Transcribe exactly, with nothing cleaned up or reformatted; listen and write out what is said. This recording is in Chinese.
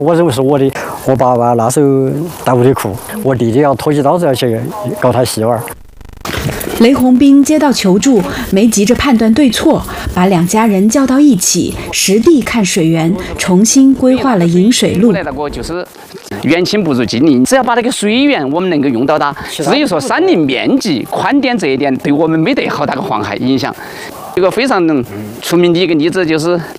我认为是我的，我爸爸那时候打我的哭，我弟弟要拖起刀子要去告他媳妇儿。 雷洪兵接到求助，没急着判断对错，把两家人叫到一起，实地看水源，重新规划了引水路。 那个就是远亲不如近邻，只要把那个水源我们能够用到它，至于说山林面积、宽点这一点，对我们没得好大的妨害影响。一个非常出名的一个例子就是